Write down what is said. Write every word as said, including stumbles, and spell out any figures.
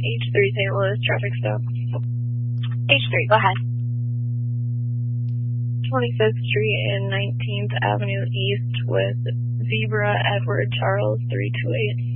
H three Saint Louis, traffic stop. H three, go ahead. twenty-fifth Street and nineteenth Avenue East with Zebra Edward Charles three two eight.